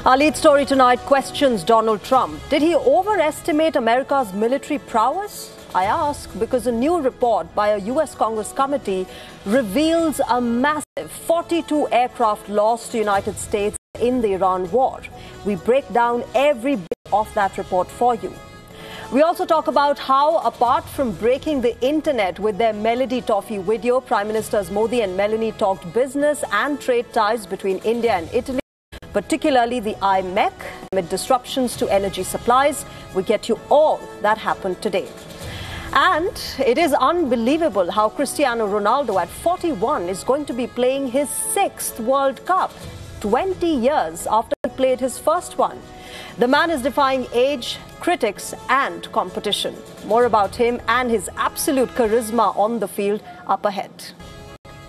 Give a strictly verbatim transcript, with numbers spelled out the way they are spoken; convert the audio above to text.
Our lead story tonight questions Donald Trump. Did he overestimate America's military prowess? I ask because a new report by a U S Congress committee reveals a massive forty-two aircraft lost to United States in the Iran war. We break down every bit of that report for you. We also talk about how, apart from breaking the internet with their Melody Toffee video, Prime Ministers Modi and Meloni talked business and trade ties between India and Italy, particularly the I M E C, amid disruptions to energy supplies. We get you all that happened today. And it is unbelievable how Cristiano Ronaldo at forty-one is going to be playing his sixth World Cup, twenty years after he played his first one. The man is defying age, critics and competition. More about him and his absolute charisma on the field up ahead.